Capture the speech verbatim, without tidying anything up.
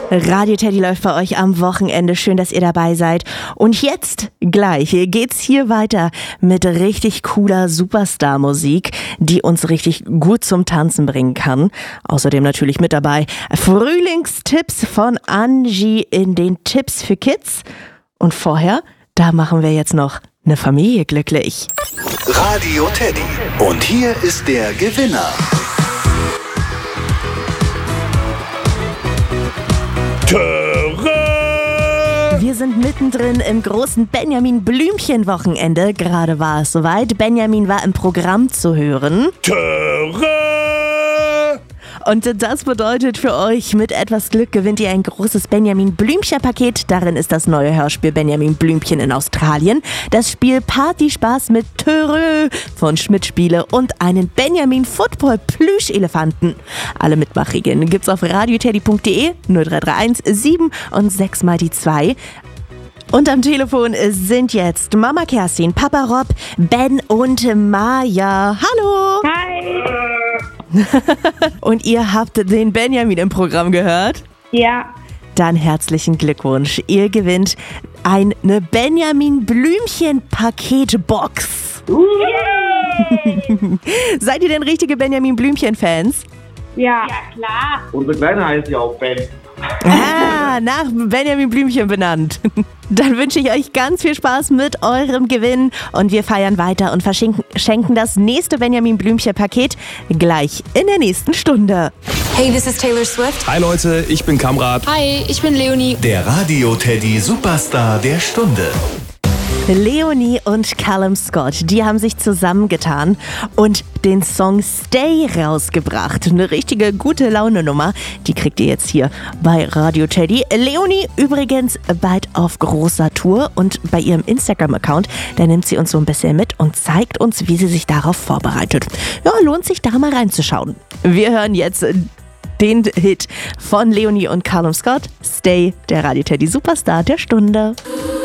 Radio Teddy läuft bei euch am Wochenende. Schön, dass ihr dabei seid. Und jetzt gleich geht's hier weiter mit richtig cooler Superstar-Musik, die uns richtig gut zum Tanzen bringen kann. Außerdem natürlich mit dabei Frühlingstipps von Angie in den Tipps für Kids. Und vorher, da machen wir jetzt noch eine Familie glücklich. Radio Teddy. Und hier ist der Gewinner. Wir sind mittendrin im großen Benjamin Blümchen-Wochenende. Gerade war es soweit. Benjamin war im Programm zu hören. Und das bedeutet für euch, mit etwas Glück gewinnt ihr ein großes Benjamin Blümchen-Paket. Darin ist das neue Hörspiel Benjamin Blümchen in Australien, das Spiel Partyspaß mit Törö von Schmidt Spiele und einen Benjamin Football Plüschelefanten. Alle Mitmachregeln gibt's auf radioteddy punkt de, null drei drei eins sieben und sechs mal die zwei. Und am Telefon sind jetzt Mama Kerstin, Papa Rob, Ben und Maja. Hallo! Hi! Und ihr habt den Benjamin im Programm gehört? Ja. Dann herzlichen Glückwunsch. Ihr gewinnt eine Benjamin Blümchen Paketbox. Yay! Seid ihr denn richtige Benjamin Blümchen Fans? Ja. Ja, klar. Unsere Kleine heißt ja auch Ben. Ah, nach Benjamin Blümchen benannt. Dann wünsche ich euch ganz viel Spaß mit eurem Gewinn und wir feiern weiter und verschenken das nächste Benjamin Blümchen Paket gleich in der nächsten Stunde. Hey, this is Taylor Swift. Hi Leute, ich bin Kamrat. Hi, ich bin Leonie. Der Radio Teddy Superstar der Stunde. Leonie und Callum Scott, die haben sich zusammengetan und den Song Stay rausgebracht. Eine richtige gute Laune-Nummer, die kriegt ihr jetzt hier bei Radio Teddy. Leonie übrigens bald auf großer Tour und bei ihrem Instagram-Account, da nimmt sie uns so ein bisschen mit und zeigt uns, wie sie sich darauf vorbereitet. Ja, lohnt sich da mal reinzuschauen. Wir hören jetzt den Hit von Leonie und Callum Scott, Stay, der Radio Teddy Superstar der Stunde.